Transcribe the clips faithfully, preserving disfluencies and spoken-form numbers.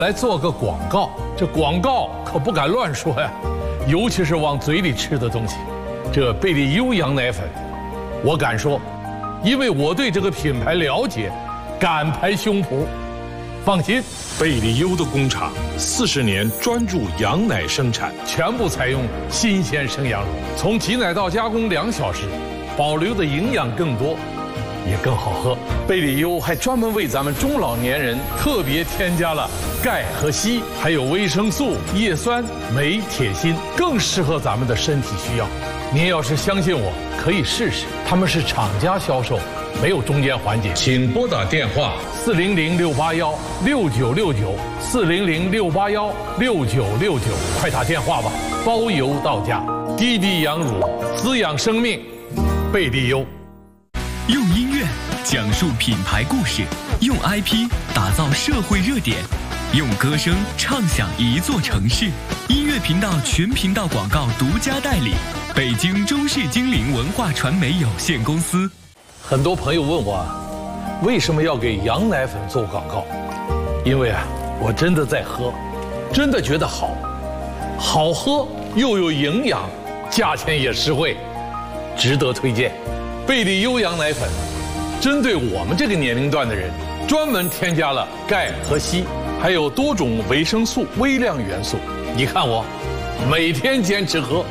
来做个广告，这广告可不敢乱说呀，尤其是往嘴里吃的东西。这贝利优羊奶粉，我敢说，因为我对这个品牌了解，敢拍胸脯。放心， 贝利优的工厂四十年专注羊奶生产， 全部采用新鲜生羊乳，从挤奶到加工两小时，保留的营养更多。也更好喝。贝利优还专门为咱们中老年人特别添加了钙和硒，还有维生素、叶酸、镁、铁、锌，更适合咱们的身体需要。您要是相信我，可以试试。他们是厂家销售，没有中间环节。 请拨打电话四零零六八幺六九六九四零零六八幺六九六九，快打电话吧，包邮到家。滴滴羊乳滋养生命，贝利优。 用音乐讲述品牌故事，用 I P 打造社会热点，用歌声唱响一座城市。音乐频道全频道广告独家代理，北京中视精灵文化传媒有限公司。 很多朋友问我啊，为什么要给羊奶粉做广告？因为啊，我真的在喝，真的觉得好，好喝又有营养，价钱也实惠，值得推荐。贝利优羊奶粉针对我们这个年龄段的人，专门添加了钙和硒，还有多种维生素、微量元素。你看我，每天坚持喝。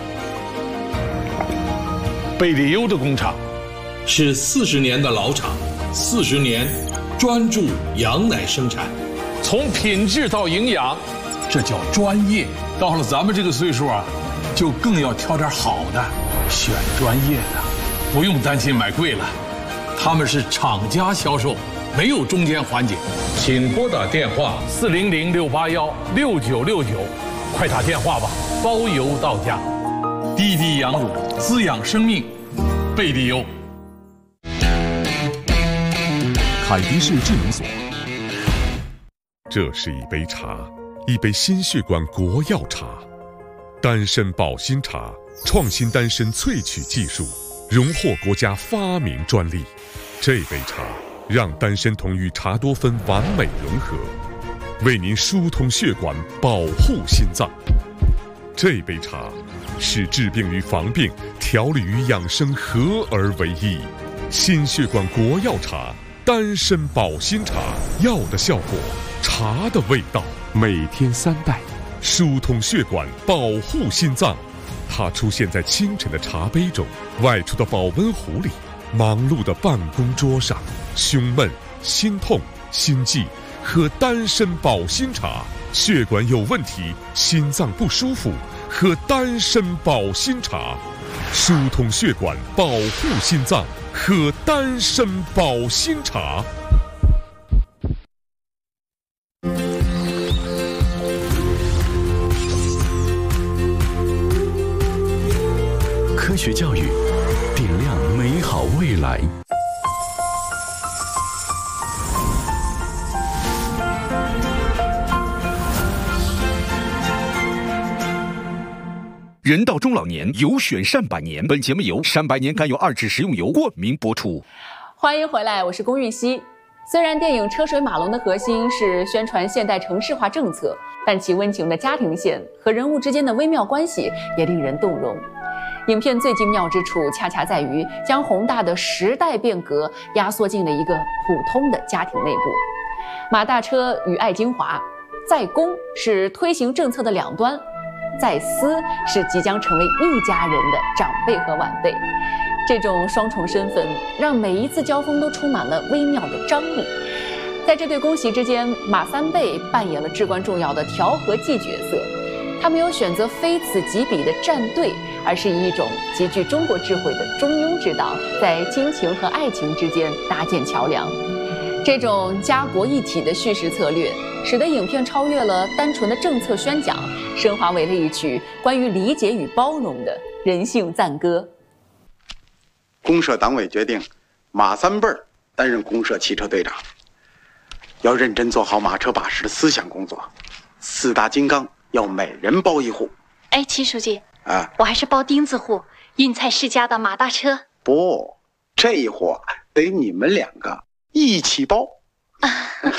贝利优的工厂是四十年的老厂，四十年专注羊奶生产， 从品质到营养，这叫专业。到了咱们这个岁数啊，就更要挑点好的，选专业的。不用担心买贵了，他们是厂家销售，没有中间环节。 请拨打电话四零零六八幺六九六九，快打电话吧，包邮到家。滴滴羊乳滋养生命，贝利优。 凯迪士智能锁。这是一杯茶，一杯心血管国药茶，丹参保心茶，创新丹参萃取技术。荣获国家发明专利，这杯茶让丹参酮与茶多酚完美融合，为您疏通血管，保护心脏。这杯茶是治病与防病、调理与养生合而为一。心血管国药茶，丹参保心茶，药的效果，茶的味道，每天三袋，疏通血管，保护心脏。它出现在清晨的茶杯中，外出的保温壶里，忙碌的办公桌上。胸闷、心痛、心悸，喝丹参保心茶；血管有问题、心脏不舒服，喝丹参保心茶。疏通血管，保护心脏，喝丹参保心茶。 科学教育，点亮美好未来。 人到中老年，有选善百年。本节目由善百年甘油二酯食用油冠名播出。 欢迎回来，我是龚韵希。虽然电影《车水马龙》的核心是宣传现代城市化政策，但其温情的家庭线和人物之间的微妙关系也令人动容。影片最精妙之处，恰恰在于将宏大的时代变革压缩进了一个普通的家庭内部。马大车与爱精华，在公是推行政策的两端，在私是即将成为一家人的长辈和晚辈。这种双重身份让每一次交锋都充满了微妙的张力。在这对公媳之间，马三贝扮演了至关重要的调和剂角色。他没有选择非此即彼的站队，而是以一种极具中国智慧的中庸之道，在亲情和爱情之间搭建桥梁。这种家国一体的叙事策略，使得影片超越了单纯的政策宣讲，升华为了一曲关于理解与包容的人性赞歌。 公社党委决定，马三辈儿担任公社汽车队长，要认真做好马车把式的思想工作。四大金刚要每人包一户。 哎，齐书记啊， 我还是包钉子户，运菜世家的马大车。 不，这一户得你们两个一起包。